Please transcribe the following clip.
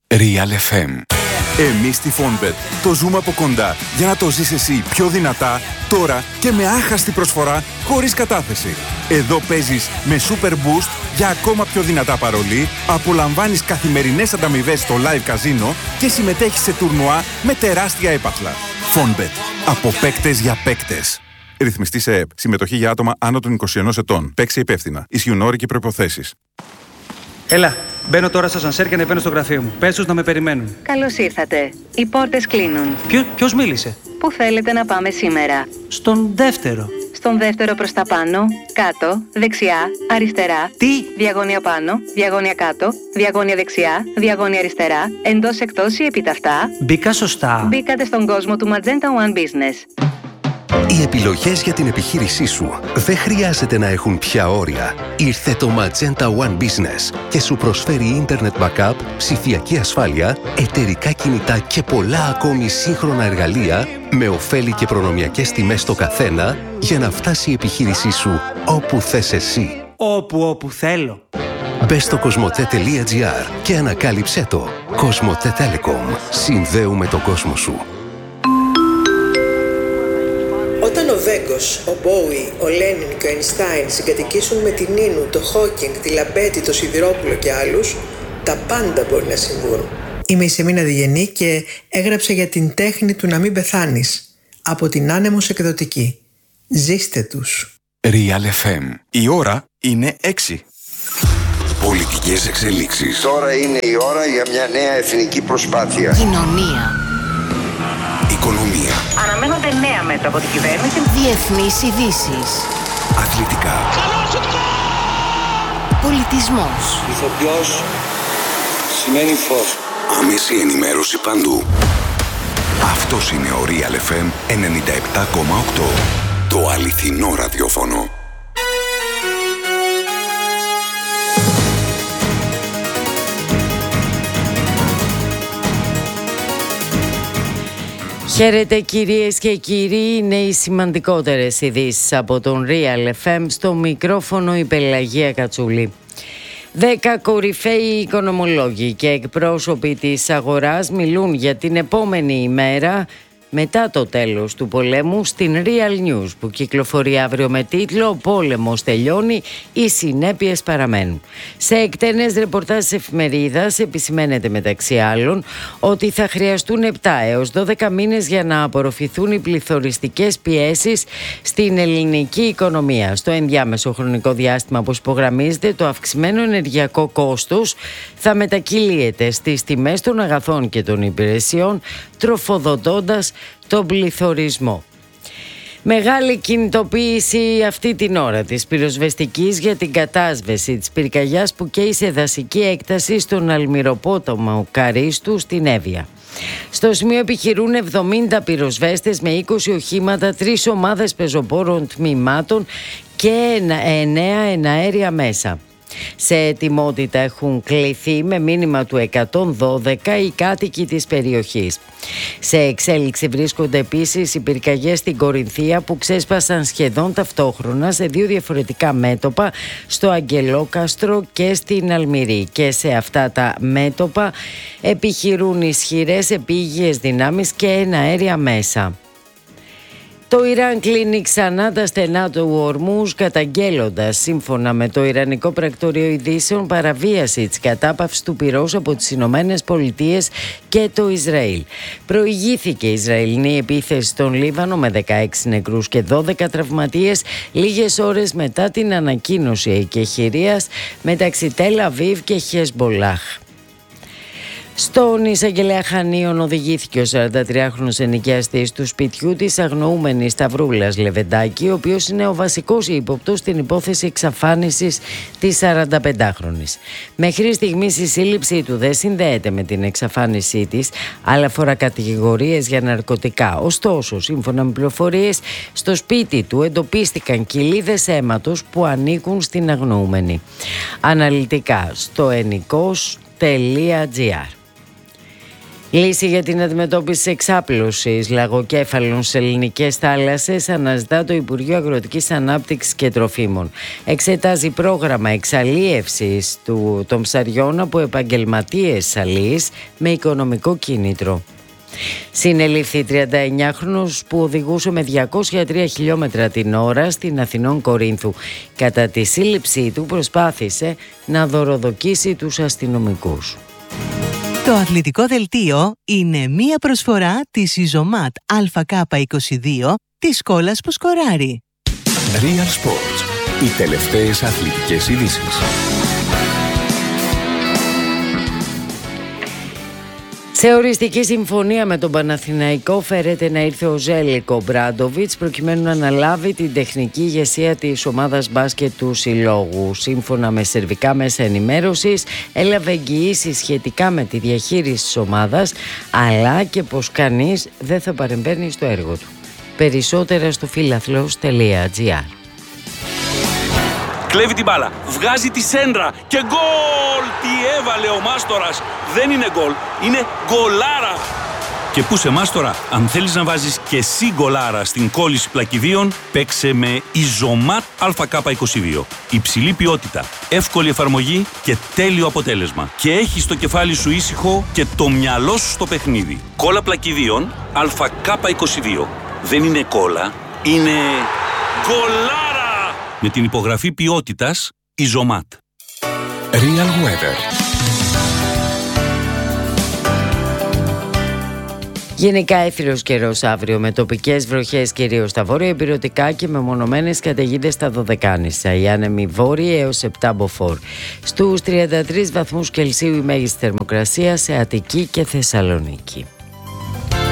Real FM. Εμείς στη Fonbet το ζούμε από κοντά για να το ζεις εσύ πιο δυνατά, τώρα και με άχαστη προσφορά, χωρίς κατάθεση. Εδώ παίζεις με Super Boost για ακόμα πιο δυνατά παρολί, απολαμβάνεις καθημερινές ανταμοιβές στο live καζίνο και συμμετέχεις σε τουρνουά με τεράστια έπαθλα. Fonbet. Από παίκτες για παίκτες. Ρυθμιστή σε ΕΕΠ. Συμμετοχή για άτομα άνω των 21 ετών. Παίξε υπεύθυνα. Ισχύουν όροι και προϋποθέσεις. Έλα, μπαίνω τώρα στο σανσέρ και ανεβαίνω στο γραφείο μου. Πες τους να με περιμένουν. Καλώς ήρθατε. Οι πόρτες κλείνουν. Ποιος μίλησε? Πού θέλετε να πάμε σήμερα? Στον δεύτερο. Στον δεύτερο προς τα πάνω, κάτω, δεξιά, αριστερά. Τι? Διαγώνια πάνω, διαγώνια κάτω, διαγώνια δεξιά, διαγώνια αριστερά, εντός εκτός ή επιταυτά. Μπήκα σωστά? Μπήκατε στον κόσμο του Magenta One Business. Οι επιλογές για την επιχείρησή σου δεν χρειάζεται να έχουν πια όρια. Ήρθε το Magenta One Business και σου προσφέρει Internet Backup, ψηφιακή ασφάλεια, εταιρικά κινητά και πολλά ακόμη σύγχρονα εργαλεία με ωφέλη και προνομιακές τιμές στο καθένα για να φτάσει η επιχείρησή σου όπου θες εσύ. Όπου θέλω. Μπες στο cosmote.gr και ανακάλυψέ το. Cosmote Telecom. Συνδέουμε τον κόσμο σου. Όταν ο Βέγκος, ο Μπόουι, ο Λένιν και ο Αϊνστάιν συγκατοικήσουν με την Νίνου, το Χόκινγκ, τη Λαμπέτη, το Σιδηρόπουλο και άλλους, τα πάντα μπορεί να συμβούν. Είμαι η Σεμίνα Διγενή και έγραψα για την τέχνη του να μην πεθάνεις. Από την Άνεμος Εκδοτική. Ζήστε τους. Real FM. Η ώρα είναι 6. Πολιτικές εξελίξεις. Τώρα είναι η ώρα για μια νέα εθνική προσπάθεια. Κοινωνία. Οικονομία. Αναμένονται νέα μέτρα από την κυβέρνηση. Διεθνείς ειδήσεις. Αθλητικά. Πολιτισμός. Ηθοποιός σημαίνει φως. Άμεση ενημέρωση παντού. Αυτός είναι ο Real FM 97,8. Το αληθινό ραδιόφωνο. Χαίρετε κυρίες και κύριοι, είναι οι σημαντικότερες ειδήσεις από τον Real FM, στο μικρόφωνο η Πελαγία Κατσούλη. 10 κορυφαίοι οικονομολόγοι και εκπρόσωποι της αγοράς μιλούν για την επόμενη ημέρα μετά το τέλος του πολέμου στην Real News, που κυκλοφορεί αύριο με τίτλο «Ο πόλεμος τελειώνει, οι συνέπειες παραμένουν». Σε εκτενές ρεπορτάζ της εφημερίδας επισημαίνεται μεταξύ άλλων ότι θα χρειαστούν 7 έως 12 μήνες για να απορροφηθούν οι πληθωριστικές πιέσεις στην ελληνική οικονομία. Στο ενδιάμεσο χρονικό διάστημα, όπως υπογραμμίζεται, το αυξημένο ενεργειακό κόστος θα μετακυλίεται στις τιμές των αγαθών και των υπηρεσιών, τροφοδοτώντας τον πληθωρισμό. Μεγάλη κινητοποίηση αυτή την ώρα της πυροσβεστικής για την κατάσβεση της πυρκαγιάς που καίει σε δασική έκταση στον αλμυροπόταμο Καρίστου στην Εύβοια. Στο σημείο επιχειρούν 70 πυροσβέστες με 20 οχήματα, 3 ομάδες πεζοπόρων τμήματων και 9 εναέρια μέσα. Σε ετοιμότητα έχουν κληθεί με μήνυμα του 112 οι κάτοικοι της περιοχής. Σε εξέλιξη βρίσκονται επίσης οι πυρκαγιές στην Κορινθία που ξέσπασαν σχεδόν ταυτόχρονα σε 2 διαφορετικά μέτωπα, στο Αγγελόκαστρο και στην Αλμυρή, και σε αυτά τα μέτωπα επιχειρούν ισχυρές επίγειες δυνάμεις και εναέρια μέσα. Το Ιράν κλείνει ξανά τα στενά του Ορμούζ, καταγγέλλοντας, σύμφωνα με το Ιρανικό Πρακτορείο Ειδήσεων, παραβίαση της κατάπαυσης του πυρός από τις Ηνωμένες Πολιτείες και το Ισραήλ. Προηγήθηκε η Ισραηλινή επίθεση στον Λίβανο με 16 νεκρούς και 12 τραυματίες, λίγες ώρες μετά την ανακοίνωση εκεχηρίας μεταξύ Τελ Αβίβ και Χεσμπολάχ. Στον εισαγγελέα Χανίων οδηγήθηκε ο 43χρονος ενοικιαστής του σπιτιού της αγνοούμενης Σταυρούλας Λεβεντάκη, ο οποίος είναι ο βασικός ύποπτος στην υπόθεση εξαφάνισης της 45χρονης. Μέχρι στιγμής η σύλληψή του δεν συνδέεται με την εξαφάνισή της, αλλά αφορά κατηγορίες για ναρκωτικά. Ωστόσο, σύμφωνα με πληροφορίες, στο σπίτι του εντοπίστηκαν κοιλίδες αίματος που ανήκουν στην αγνοούμενη. Αναλυτικά στο ennikos.gr. Λύση για την αντιμετώπιση της εξάπλωσης λαγοκέφαλων σε ελληνικές θάλασσες αναζητά το Υπουργείο Αγροτικής Ανάπτυξης και Τροφίμων. Εξετάζει πρόγραμμα εξαλίευσης των ψαριών από επαγγελματίες αλείς με οικονομικό κίνητρο. Συνελήφθη 39χρονος που οδηγούσε με 203 χιλιόμετρα την ώρα στην Αθηνών Κορίνθου. Κατά τη σύλληψή του προσπάθησε να δωροδοκίσει τους αστυνομικούς. Το αθλητικό δελτίο είναι μία προσφορά της Ιζωμάτ ΑΚ22 της κόλλας που σκοράρει. Real Sports. Οι τελευταίες αθλητικές ειδήσεις. Σε οριστική συμφωνία με τον Παναθηναϊκό φέρεται να ήρθε ο Ζέλικο Μπράντοβιτς προκειμένου να αναλάβει την τεχνική ηγεσία της ομάδας μπάσκετ του Συλλόγου. Σύμφωνα με σερβικά μέσα ενημέρωσης, έλαβε εγγυήσεις σχετικά με τη διαχείριση της ομάδας, αλλά και πως κανείς δεν θα παρεμβαίνει στο έργο του. Περισσότερα στο φιλαθλός.gr. Κλέβει την μπάλα, βγάζει τη σέντρα και γκολ! Τι έβαλε ο Μάστορας! Δεν είναι γκολ, είναι γκολάρα! Και πού σε Μάστορα, αν θέλεις να βάζεις και εσύ γκολάρα στην κόλληση πλακιδίων, παίξε με Ιζωμάτ ΑΚ22. Υψηλή ποιότητα, εύκολη εφαρμογή και τέλειο αποτέλεσμα. Και έχεις το κεφάλι σου ήσυχο και το μυαλό σου στο παιχνίδι. Κόλλα πλακιδίων ΑΚ22. Δεν είναι κόλλα, είναι γκολάρα! Με την υπογραφή ποιότητας Ιζωμάτ. Real Weather. Γενικά έθριος καιρός αύριο με τοπικές βροχές κυρίως στα βόρεια ηπειρωτικά και με μονομένες καταιγίδες στα Δωδεκάνησα. Οι άνεμοι βόρειοι έως 7 μποφόρ. Στους 33 βαθμούς Κελσίου η μέγιστη θερμοκρασία σε Αττική και Θεσσαλονίκη.